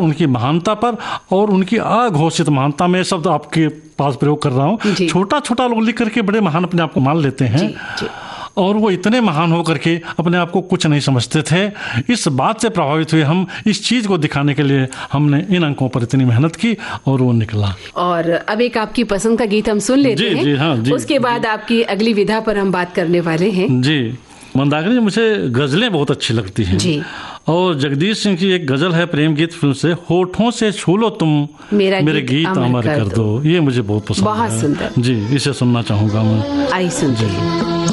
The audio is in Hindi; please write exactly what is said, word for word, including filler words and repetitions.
उनकी महानता पर और उनकी अघोषित महानता में शब्द आपके पास प्रयोग कर रहा हूँ। छोटा छोटा लोग लिख करके बड़े महान अपने आप को मान लेते हैं, जी, जी। और वो इतने महान हो करके अपने आप को कुछ नहीं समझते थे। इस बात से प्रभावित हुए हम इस चीज़ को दिखाने के लिए हमने इन अंकों पर इतनी मेहनत की और वो निकला। और अब एक आपकी पसंद का गीत हम सुन लेते जी, हैं। जी, हाँ, जी, उसके बाद जी, आपकी अगली विधा पर हम बात करने वाले हैं। जी, मंदाकिनी, मुझे गज़लें बहुत अच्छी लगती हैं जी। और जगदीश सिंह की एक गज़ल है प्रेम गीत फिल्म से, होठों से छू लो तुम मेरा मेरे गीत, गीत अमर कर दो, ये मुझे बहुत पसंद है। बहुत सुंदर जी, इसे सुनना चाहूँगा मैं। आई सुनते हैं।